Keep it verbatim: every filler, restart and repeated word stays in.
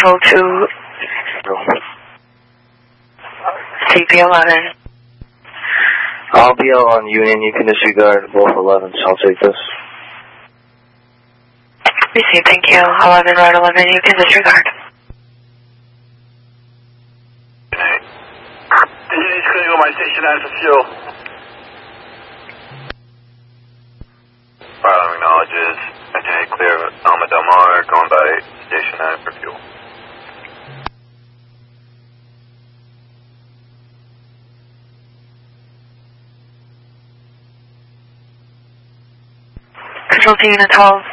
Control two, C P eleven. I'll be out on Union. You can disregard both elevens. I'll take this. Receive, thank you. eleven, route eleven, you can disregard. Union's clearing on my station nine for fuel. Pilot acknowledges. Engine clear of Alma Del Mar, going by station nine for fuel. Control to Unit twelve.